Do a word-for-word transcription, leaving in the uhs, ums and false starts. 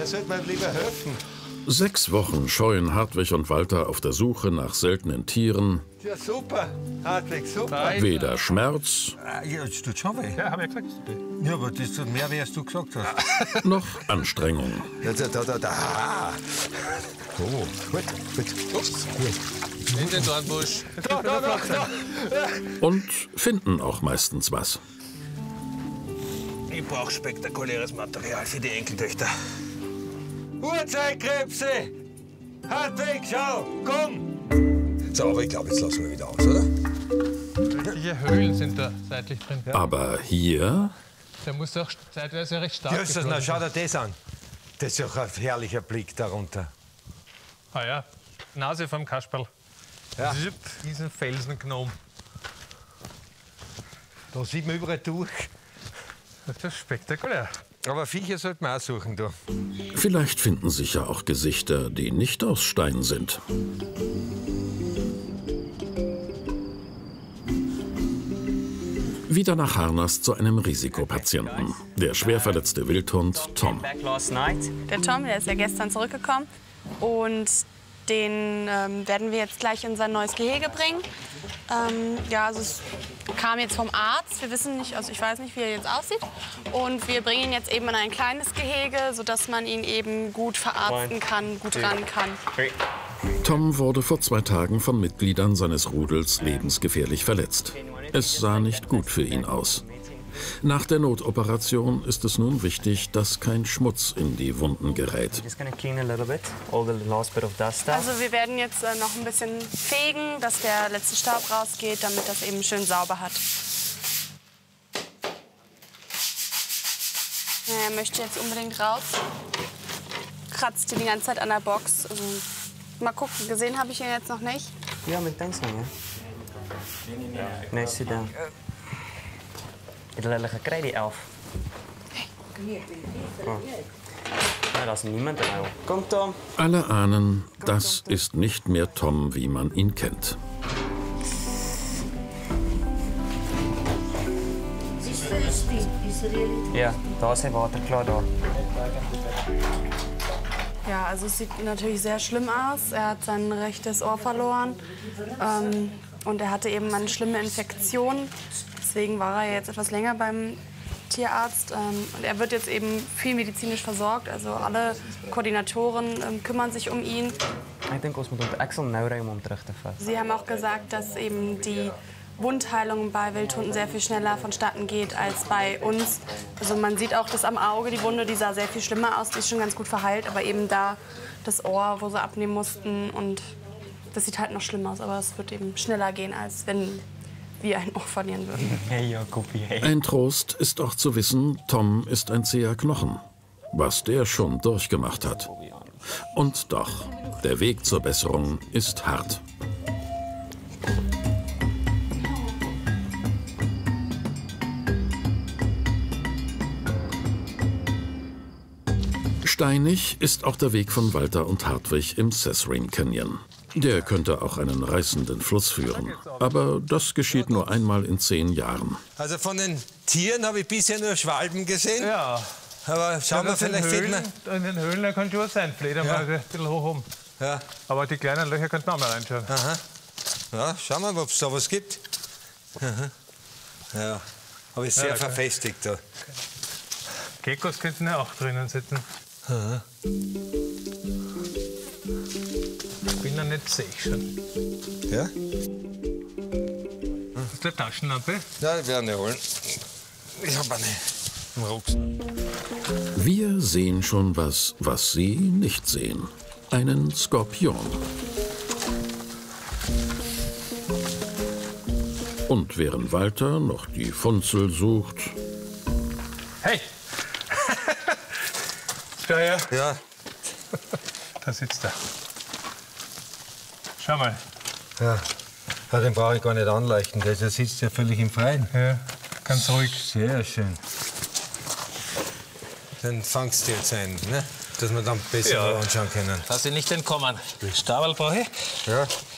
Der sollte mir lieber helfen. Sechs Wochen scheuen Hartwig und Walter auf der Suche nach seltenen Tieren. Ja, super. Hartwig, super. Weder Schmerz Ja, das tut schon weh. Ja, hab ich gesagt. Ja, aber das tut mehr weh, als du gesagt hast. noch Anstrengung. Da, da, da, da, da. Oh, gut, gut. Ups. In den Dornbusch. Da, da, da, da. Und finden auch meistens was. Ich brauche spektakuläres Material für die Enkeltöchter. Urzeitkrebse! Hartwig, schau, komm! So, aber ich glaube, jetzt lassen wir wieder aus, oder? Welche Höhlen sind da seitlich drin? Ja. Aber hier Der muss doch zeitweise recht stark Justus, na, geflogen schau sein. dir das an. Das ist doch ein herrlicher Blick darunter. Ah ja, Nase vom Kasperl. Ja. Zip, diesen Felsengnom. Da sieht man überall durch. Das ist spektakulär. Aber Viecher sollte man auch suchen, du. vielleicht finden sich ja auch Gesichter, die nicht aus Stein sind. Wieder nach Harnas zu einem Risikopatienten. Der schwer verletzte Wildhund Tom. Der Tom, der ist ja gestern zurückgekommen und den ähm, werden wir jetzt gleich in sein neues Gehege bringen. Ähm, ja, also es kam jetzt vom Arzt. Wir wissen nicht, also ich weiß nicht, wie er jetzt aussieht. Und wir bringen ihn jetzt eben in ein kleines Gehege, sodass man ihn eben gut verarzten kann, gut ran kann. Tom wurde vor zwei Tagen von Mitgliedern seines Rudels lebensgefährlich verletzt. Es sah nicht gut für ihn aus. Nach der Notoperation ist es nun wichtig, dass kein Schmutz in die Wunden gerät. Also wir werden jetzt äh, noch ein bisschen fegen, dass der letzte Staub rausgeht, damit das eben schön sauber hat. Er möchte jetzt unbedingt raus. Kratzt die ganze Zeit an der Box. Also, mal gucken, gesehen habe ich ihn jetzt noch nicht. Ja, met dankzij je. Nee, sit down. Er ligt een die elf. Oh. Ja, da ist niemand dabei. Komm, Tom. Alle ahnen, das ist nicht mehr Tom, wie man ihn kennt. Ja, da ist er Water klar da. Ja, also es sieht natürlich sehr schlimm aus. Er hat sein rechtes Ohr verloren ähm, und er hatte eben eine schlimme Infektion. Deswegen war er jetzt etwas länger beim Tierarzt. Ähm, und er wird jetzt eben viel medizinisch versorgt. Also alle Koordinatoren ähm, kümmern sich um ihn. Ich denke, wir müssen extra nauw om terug te fassen. Sie haben auch gesagt, dass eben die Wundheilung bei Wildhunden sehr viel schneller vonstatten geht als bei uns. Also man sieht auch das am Auge, die Wunde, die sah sehr viel schlimmer aus, die ist schon ganz gut verheilt, aber eben da das Ohr, wo sie abnehmen mussten, und das sieht halt noch schlimmer aus, aber es wird eben schneller gehen, als wenn wir ein Ohr verlieren würden. Hey, Jakobi, hey. Ein Trost ist auch zu wissen, Tom ist ein zäher Knochen, was der schon durchgemacht hat. Und doch, der Weg zur Besserung ist hart. Steinig ist auch der Weg von Walter und Hartwig im Sesrine Canyon. Der könnte auch einen reißenden Fluss führen. Aber das geschieht nur einmal in zehn Jahren. Also von den Tieren habe ich bisher nur Schwalben gesehen. Ja. Aber schauen wir, Ja, vielleicht in finden Höhlen, wir... in den Höhlen da kann schon was sein. Fledermäuse, Ja. ein bisschen hoch oben. Ja. Aber die kleinen Löcher könnten wir auch mal reinschauen. Aha. Ja, schauen wir mal, ob es da was gibt. Aha. Ja, aber ist sehr Ja, okay. verfestigt da. Geckos könnten ja auch drinnen sitzen. Aha. Ich bin noch nicht, sehe ich schon. Ja? Ist eine Taschenlampe? Ja, ich werde eine holen. Ich habe eine im Rucksack. Wir sehen schon was, was Sie nicht sehen. Einen Skorpion. Und während Walter noch die Funzel sucht, Hey! Schau her, Ja, da sitzt er. Schau mal. Ja. Ja, den brauche ich gar nicht anleuchten. Der sitzt ja völlig im Freien. Ja, ganz ruhig. Sehr schön. dann fangst du jetzt ein, ne? Dass wir dann besser Ja. anschauen können. Dass Sie nicht entkommen. Stabel brauche ich. Ja.